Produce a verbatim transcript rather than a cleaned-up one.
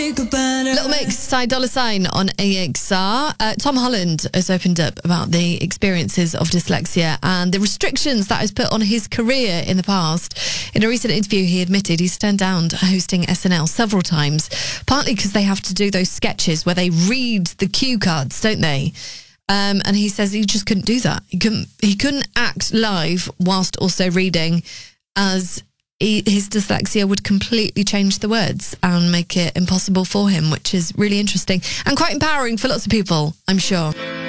Little Mix, Ty Dolla Sign on A X R. Uh, Tom Holland has opened up about the experiences of dyslexia and the restrictions that has put on his career in the past. In a recent interview, he admitted he's turned down hosting S N L several times, partly because they have to do those sketches where they read the cue cards, don't they? Um, and he says he just couldn't do that. He couldn't, he couldn't act live whilst also reading, as he, his dyslexia would completely change the words and make it impossible for him, which is really interesting and quite empowering for lots of people, I'm sure.